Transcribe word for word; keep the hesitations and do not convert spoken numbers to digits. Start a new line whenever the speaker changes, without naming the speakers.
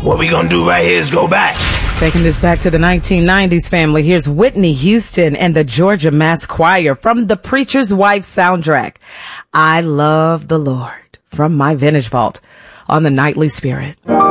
what we gonna do right here is go back.
Taking this back to the nineteen nineties, family. Here's Whitney Houston and the Georgia Mass Choir from the Preacher's Wife soundtrack. I Love the Lord from my Vintage Vault on the Nightly Spirit.